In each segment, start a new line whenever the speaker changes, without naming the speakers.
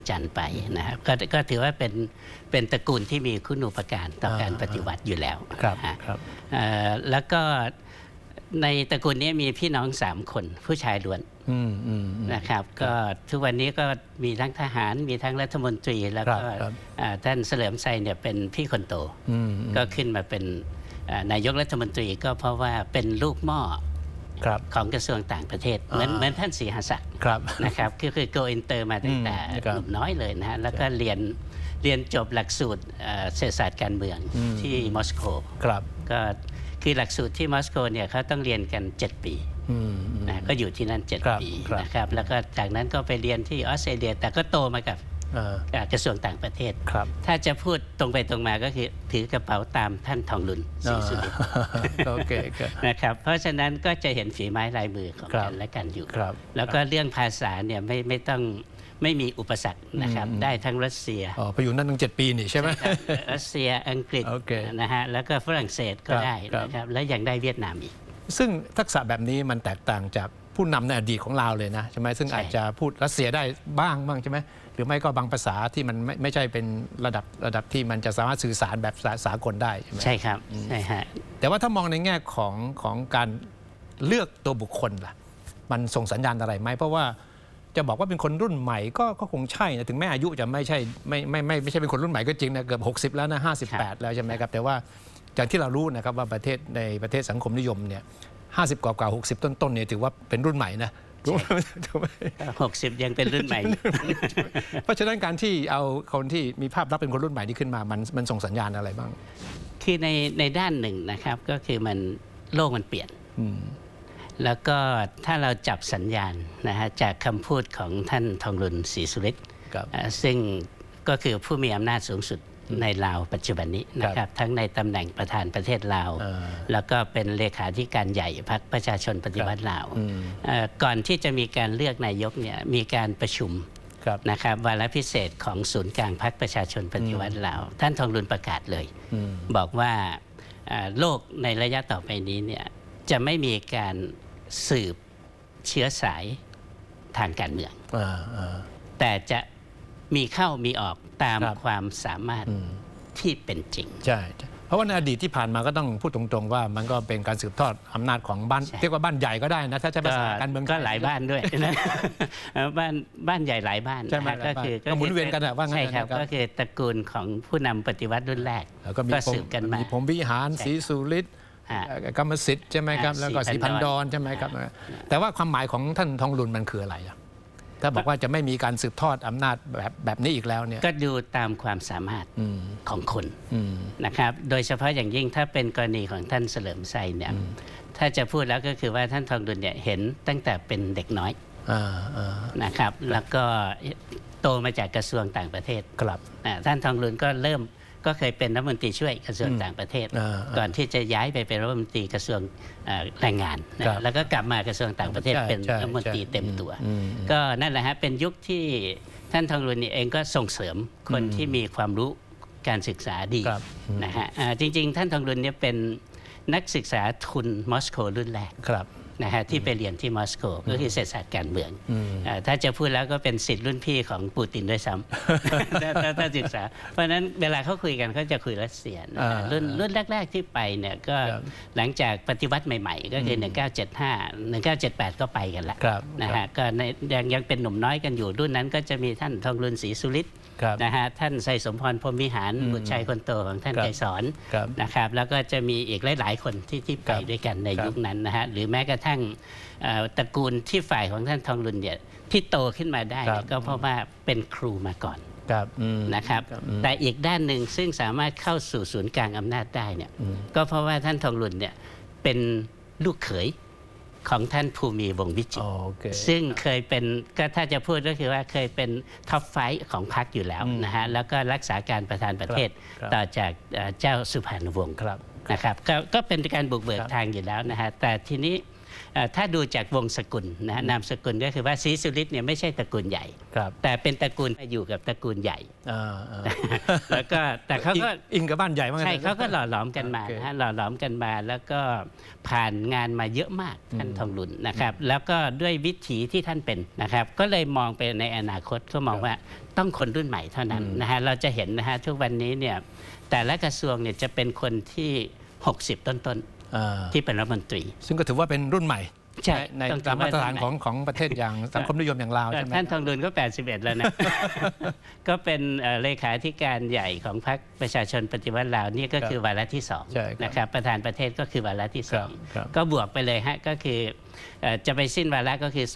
จันทร์ไปนะครับก็ถือว่าเป็นตระกูลที่มีคุณูปการต่อการปฏิวัติอยู่แล้วครับแล้วก็ในตระกูลนี้มีพี่น้อง3 คนผู้ชายล้วนนะครับก็ทุกวันนี้ก็มีทั้งทหารมีทั้งรัฐมนตรีแล้วก็ท่านเฉลิมชัยเนี่ยเป็นพี่คนโตก็ขึ้นมาเป็นนายกรัฐมนตรีก็เพราะว่าเป็นลูกหม้อของกระทรวงต่างประเทศเหมือนท่านศรีหศักดิ์นะครับคือ go inter มาตั้งแต่หนุ่มน้อยเลยนะฮะแล้วก็เรียนจบหลักสูตรเศรษฐศาสตร์การเมืองที่มอสโกก็คือหลักสูตรที่มอสโกเนี่ยเขาต้องเรียนกัน7 ปีนะก็อยู่ที่นั่น7 ปีนะครับแล้วก็จากนั้นก็ไปเรียนที่ออสเตรเลียแต่ก็โตมากับกระทรวงต่างประเทศถ้าจะพูดตรงไปตรงมาก็คือถือกระเป๋าตามท่านทองหลุนศรีสุรินทร์นะครับเพราะฉะนั้นก็จะเห็นฝีไม้ลายมือของกันและกันอยู่แล้วก็เรื่องภาษาเนี่ยไม่มีอุปสรรคนะครับได้ทั้งรัสเซีย
ไปอยู่นั่นตั้ง7 ปีนี่ใช่ไหม
รัสเซียอังกฤษนะฮะแล้วก็ฝรั่งเศสก็ได้นะครับและยังได้เวียดนามอีก
ซึ่งทักษะแบบนี้มันแตกต่างจากผู้นำในอดีตของเราเลยนะใช่ไหมซึ่งอาจจะพูดรัสเซียได้บ้างใช่ไหมหรือไม่ก็บางภาษาที่มันไม่ใช่เป็นระดับที่มันจะสามารถสื่อสารแบบสากลได้ใช่ไหม
ใช่ครับใช่ฮะ
แต่ว่าถ้ามองในแง่ของการเลือกตัวบุคคลล่ะมันส่งสัญญาณอะไรไหมเพราะว่าจะบอกว่าเป็นคนรุ่นใหม่ก็คงใช่นะถึงแม้อายุจะไม่ใช่เป็นคนรุ่นใหม่ก็จริงนะเกือบ60แล้วนะ58แล้วใช่ไหมครับแต่ว่าจากที่เรารู้นะครับว่าในประเทศสังคมนิยมเนี่ย50 กว่า60 ต้นเนี่ยถือว่าเป็นรุ่นใหม่นะ
60ยังเป็นรุ่นใหม่
เพราะฉะนั้นการที่เอาคนที่มีภาพลักษณ์เป็นคนรุ่นใหม่นี้ขึ้นมามันส่งสัญญาณอะไรบ้าง
คือในด้านหนึ่งนะครับก็คือโลกมันเปลี่ยนแล้วก็ถ้าเราจับสัญญาณนะฮะจากคำพูดของท่านทองหลุนศรีสุรินทร์ซึ่งก็คือผู้มีอำนาจสูงสุดในลาวปัจจุบันนี้นะครับทั้งในตำแหน่งประธานประเทศลาวแล้วก็เป็นเลขาธิการใหญ่พรรคประชาชนปฏิวัติลาวก่อนที่จะมีการเลือกนายกเนี่ยมีการประชุมนะครับวาระพิเศษของศูนย์กลางพรรคประชาชนปฏิวัติลาวท่านทองหลุนประกาศเลยบอกว่าโลกในระยะต่อไปนี้เนี่ยจะไม่มีการสืบเชื้อสายทางการเมืองแต่จะมีเข้ามีออกตามความสามารถที่เป็นจริง
ใช่เพราะว่าในอดีตที่ผ่านมาก็ต้องพูดตรงๆว่ามันก็เป็นการสืบทอดอำนาจของบ้านเรียกว่าบ้านใหญ่ก็ได้นะถ้าใช้ภาษาการเมือง
ก็หลายบ้านด้วยนะบ้านใหญ่หลายบ้าน
ก็หมุนเวียนกันว่างั้น
ใช่ครับก็คือตระกูลของผู้นำปฏิวัติรุ่นแรกก็สืบกันมา
พรหมวิหารศรีสุรินทร์กรรมสิทธิ์ใช่ไหมครับแล้วก็ศรีพันดรใช่ไหมครับแต่ว่าความหมายของท่านทองหลุนมันคืออะไรถ้าบอกว่าจะไม่มีการสืบทอดอำนาจแบบนี้อีกแล้วเนี่ย
ก็ดูตามความสามารถของคนนะครับโดยเฉพาะอย่างยิ่งถ้าเป็นกรณีของท่านเฉลิมชัยเนี่ยถ้าจะพูดแล้วก็คือว่าท่านทองหลุนเนี่ยเห็นตั้งแต่เป็นเด็กน้อยนะครับแล้วก็โตมาจากกระทรวงต่างประเทศท่านทองหลุนก็เคยเป็นรัฐมนตรีช่วยกระทรวงต่างประเทศก่อนที่จะย้ายไปเป็นรัฐมนตรีกระทรวงแรงงานแล้วก็กลับมากระทรวงต่างประเทศเป็นรัฐมนตรีเต็มตัวก็นั่นแหละฮะเป็นยุคที่ท่านทองหลุนเองก็ส่งเสริมคนที่มีความรู้การศึกษาดีนะฮะจริงๆท่านทองหลุนเนี่ยเป็นนักศึกษาทุนมอสโกรุ่นแรกนะฮะที่ไปเรียนที่มอสโกก็คือเศรษฐศาสตร์การเมืองถ้าจะพูดแล้วก็เป็นศิษย์รุ่นพี่ของปูตินด้วยซ้ำถ้าศึกษาเพราะฉะนั้นเวลาเขาคุยกันเขาจะคุยรัสเซียรุ่นแรกๆที่ไปเนี่ยก็หลังจากปฏิวัติใหม่ๆก็คือ1975 1978ก็ไปกันแล้วนะฮะก็ยังเป็นหนุ่มน้อยกันอยู่รุ่นนั้นก็จะมีท่านทองหลุนศรีสุรินทร์นะฮะท่านไสสมพรพรหมวิหารบุตรชายคนโตของท่านไกรสอนนะครับแล้วก็จะมีอีกหลายๆคนที่ไปด้วยกันในยุคนั้นนะฮะหรือแม้กระทั่งตระกูลที่ฝ่ายของท่านทองหลุนเนี่ยที่โตขึ้นมาได้ก็เพราะว่าเป็นครูมาก่อนนะครับแต่อีกด้านหนึ่งซึ่งสามารถเข้าสู่ศูนย์กลางอำนาจได้เนี่ยก็เพราะว่าท่านทองหลุนเนี่ยเป็นลูกเขยของท่านภูมิวงศ์วิจิตรซึ่งเคยเป็นก็ถ้าจะพูดก็คือว่าเคยเป็นท็อปไฟว์ของพรรคอยู่แล้วนะฮะแล้วก็รักษาการประธานประเทศต่อจากเจ้าสุพรรณวงศ์นะครับก็เป็นการบุกเบิกทางอยู่แล้วนะฮะแต่ทีนี้ถ้าดูจากวงศกุลนะฮะนามสกุลก็คือว่าศรีสุรินทร์เนี่ยไม่ใช่ตระกูลใหญ่แต่เป็นตระกูลอยู่กับตระกูลใหญ่แล้วก็แต่เขาก็
อิงกับบ้านใหญ่มาก
ใช่เขาก็หล่อหลอมกันมานะฮะหล่อหลอมกันมาแล้วก็ผ่านงานมาเยอะมากท่านทองหลุนนะครับแล้วก็ด้วยวิถีที่ท่านเป็นนะครับก็เลยมองไปในอนาคตก็มองว่าต้องคนรุ่นใหม่เท่านั้นนะฮะเราจะเห็นนะฮะทุกวันนี้เนี่ยแต่ละกระทรวงเนี่ยจะเป็นคนที่60ต้นๆที่เป็นรัฐมนตรี
ซึ่งก็ถือว่าเป็นรุ่นใหม่
ใช่
ในตามมาตรฐานของประเทศอย่างสังคมนิยมอย่างลาวใช่ไหม
ท่านทองดุลก็81แล้วนะ ก็เป็นเลขาธิการใหญ่ของพรรคประชาชนปฏิวัติลาวนี่ก็คือวาระที่2นะครับประธานประเทศก็คือวาระที่2ก็บวกไปเลยฮะก็คือจะไปสิ้นวาระก็คือ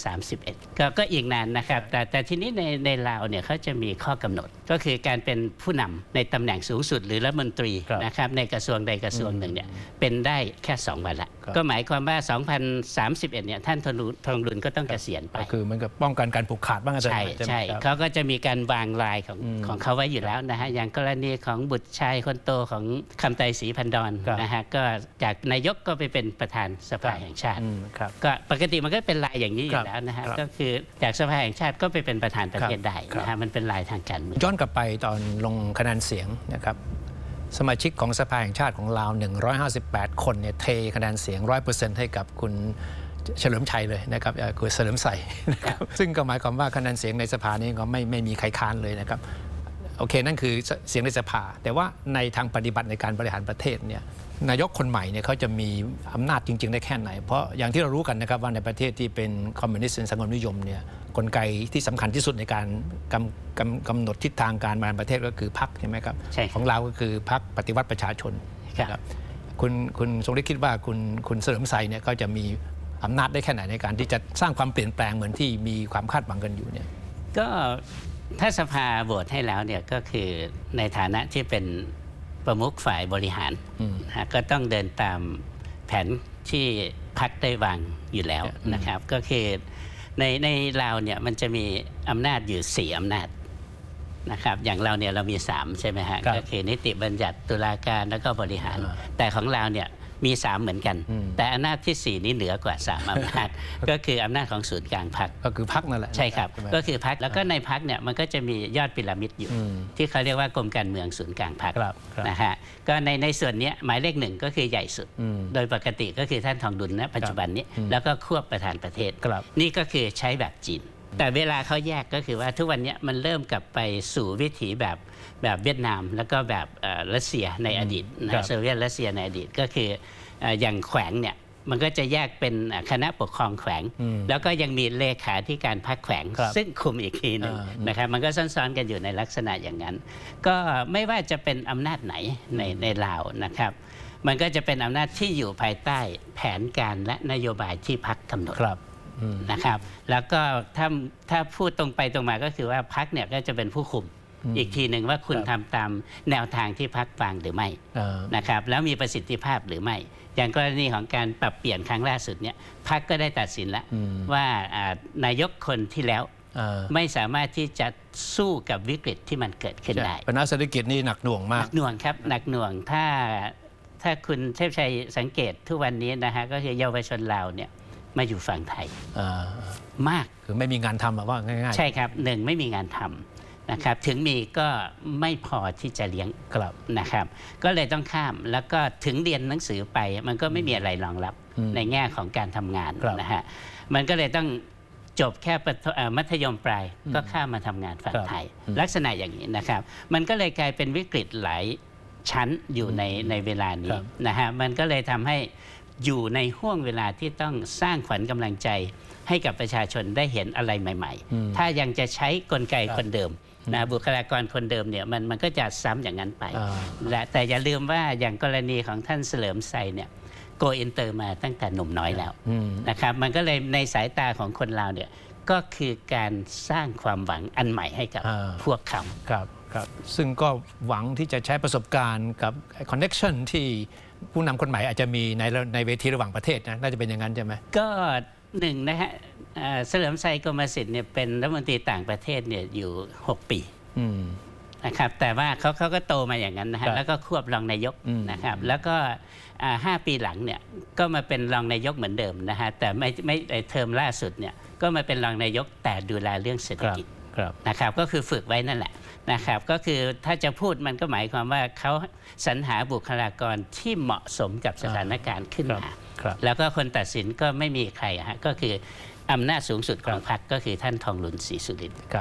2031ก็อีกนานนะครับแต่ทีนี้ในลาวเนี่ยเขาจะมีข้อกำหนดก็คือการเป็นผู้นำในตำแหน่งสูงสุดหรือรัฐมนตรีนะครับในกระทรวงใดกระทรวงหนึ่งเนี่ยเป็นได้แค่2วาระก็หมายความว่า2031เนี่ยท่านทองดุลก็ต้องเกษียณไป
คือมันก็ป้องกันการผูกขาดบ้าง
ใช่เขาก็จะมีการวางลายของเขาไว้อยู่แล้วนะฮะอย่างกรณีของบุตรชายคนโตของคำไตรศรีพันดรนะฮะก็จากนายกก็ไปเป็นประธานสภาแห่งชาติก็ปกติมันก็เป็นลายอย่างนี้อยู่แล้วนะฮะก็คือจากสภาแห่งชาติก็ไปเป็นประธานประเทศได้นะฮะมันเป็นลายทางการเมือง
ย้อนกลับไปตอนลงคะแนนเสียงนะครับสมาชิกของสภาแห่งชาติของลาว158คนเนี่ยเทคะแนนเสียง 100% ให้กับคุณเฉลิมชัยเลยนะครับคุณเฉลิมใส่นะครับซึ่งก็หมายความว่าคะแนนเสียงในสภานี้ก็ไม่มีใครค้านเลยนะครับโอเคนั่นคือเสียงในสภาแต่ว่าในทางปฏิบัติในการบริหารประเทศเนี่ยนายกคนใหม่เนี่ยเขาจะมีอำนาจจริงๆได้แค่ไหนเพราะอย่างที่เรารู้กันนะครับว่าในประเทศที่เป็นคอมมิวนิสต์สังคมนิยมเนี่ยกลไกที่สำคัญที่สุดในการกำหนดทิศทางการบริหารประเทศก็คือพรรคใช่ไหมครับของเราก็คือพรรคปฏิวัติประชาชนครับคุณทรงฤทธิ์คิดว่าคุณเฉลิมชัยเนี่ยก็จะมีอำนาจได้แค่ไหนในการที่จะสร้างความเปลี่ยนแปลงเหมือนที่มีความคาดหวังกันอยู่เนี่ย
ก็ถ้าสภาโหวตให้แล้วเนี่ยก็คือในฐานะที่เป็นประมุขฝ่ายบริหารก็ต้องเดินตามแผนที่พรรคได้วางอยู่แล้วนะครับก็คือในลาวเนี่ยมันจะมีอำนาจอยู่4อำนาจนะครับอย่างเราเนี่ยเรามี3ใช่ไหมฮะก็คือนิติบัญญัติตุลาการแล้วก็บริหารแต่ของเราเนี่ยมี3เหมือนกันแต่อำนาจที่4นี้เหนือกว่า3อำนาจก็คืออำนาจของศูนย์กลางพรรค
ก็คือพรรคนั่นแหละ
ใช่ครับก็คือพรรคแล้วก็ในพรรคเนี่ยมันก็จะมียอดพีระมิดอยู่ที่เขาเรียกว่ากรมการเมืองศูนย์กลางพรรคนะฮะก็ในส่วนนี้หมายเลข1ก็คือใหญ่สุดโดยปกติก็คือท่านทองดุลณปัจจุบันนี้แล้วก็ควบประธานประเทศนี่ก็คือใช้แบบจีนแต่เวลาเขาแยกก็คือว่าทุกวันนี้มันเริ่มกลับไปสู่วิถีแบบเวียดนามแล้วก็แบบรัสเซียในอดีตนะโซเวียตรัสเซียในอดีตก็คืออย่างแขวงเนี่ยมันก็จะแยกเป็นคณะปกครองแขวงแล้วก็ยังมีเลขาธิการพรรคแขวงซึ่งคุมอีกทีหนึ่งนะครับมันก็ซ้อนๆกันอยู่ในลักษณะอย่างนั้นก็ไม่ว่าจะเป็นอำนาจไหนในลาวนะครับมันก็จะเป็นอำนาจที่อยู่ภายใต้แผนการและนโยบายที่พรรคกำหนดนะครับแล้วก็ถ้าพูดตรงไปตรงมาก็คือว่าพรรคเนี่ยก็จะเป็นผู้คุมอีกทีหนึ่งว่าคุณทำตามแนวทางที่พรรควางหรือไม่นะครับแล้วมีประสิทธิภาพหรือไม่อย่างกรณีของการปรับเปลี่ยนครั้งล่าสุดเนี่ยพรรคก็ได้ตัดสินแล้วว่านายกคนที่แล้วไม่สามารถที่จะสู้กับวิกฤตที่มันเกิดขึ้นได้
ปัญหาเศรษฐกิจนี่หนักหน่วงมาก
หนักหน่วงครับหนักหน่วงถ้าคุณเทพชัยสังเกตทุกวันนี้นะฮะก็คือเยาวชนลาวเนี่ยมาอยู่ฝั่งไทยมาก
คือไม่มีงานทำว่าง่าย
ๆใช่ครับ1ไม่มีงานทำนะครับถึงมีก็ไม่พอที่จะเลี้ยงนะครับก็เลยต้องข้ามแล้วก็ถึงเรียนหนังสือไปมันก็ไม่มีอะไรรองรับในแง่ของการทำงานนะฮะมันก็เลยต้องจบแค่มัธยมปลายก็ข้ามมาทำงานฝั่งไทยลักษณะอย่างนี้นะครับมันก็เลยกลายเป็นวิกฤตหลายชั้นอยู่ในเวลานี้นะฮะมันก็เลยทำให้อยู่ในห่วงเวลาที่ต้องสร้างขวัญกำลังใจให้กับประชาชนได้เห็นอะไรใหม่ๆถ้ายังจะใช้กลไกคนเดิมนะบุคลากรคนเดิมเนี่ยมันก็จะซ้ำอย่างนั้นไปแต่อย่าลืมว่าอย่างกรณีของท่านเฉลิมชัยเนี่ยโกอินเตอร์มาตั้งแต่หนุ่มน้อยแล้วนะครับมันก็เลยในสายตาของคนลาวเนี่ยก็คือการสร้างความหวังอันใหม่ให้กับพวกเขา
ครับซึ่งก็หวังที่จะใช้ประสบการณ์กับคอนเนคชั่นที่ผู้นำคนใหม่อาจจะมีในเวทีระหว่างประเทศนะน่าจะเป็นอย่างนั้นใช่ไหม
ก็หนึ่งนะฮะเฉลิมชัยกมสิทธิ์เนี่ยเป็นรัฐมนตรีต่างประเทศเนี่ยอยู่6 ปีนะครับแต่ว่าเขาก็โตมาอย่างนั้นนะฮะแล้วก็ควบรองนายกนะครับแล้วก็5 ปีหลังเนี่ยก็มาเป็นรองนายกเหมือนเดิมนะฮะแต่ไม่เทอมล่าสุดเนี่ยก็มาเป็นรองนายกแต่ดูแลเรื่องเศรษฐกิจนะครับก็คือฝึกไว้นั่นแหละนะครับก็คือถ้าจะพูดมันก็หมายความว่าเขาสรรหาบุคลากรที่เหมาะสมกับสถานการณ์ขึ้นมาแล้วก็คนตัดสินก็ไม่มีใครฮะก็คืออำนาจสูงสุดของพรรคก็คือท่านทองหลุนศรีสุรินทร์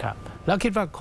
ครับแล้วคิดว่า